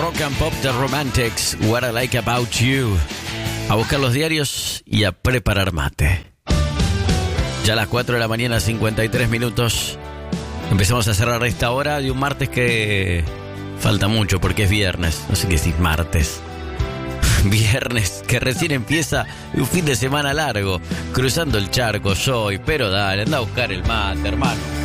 Rock and Pop The Romantics, What I Like About You. A buscar los diarios y a preparar mate. Ya a las 4 de la mañana, 53 minutos. Empezamos a cerrar esta hora de un martes que falta mucho porque es viernes. No sé qué decir martes. Viernes que recién empieza un fin de semana largo. Cruzando el charco soy, pero dale, anda a buscar el mate, hermano.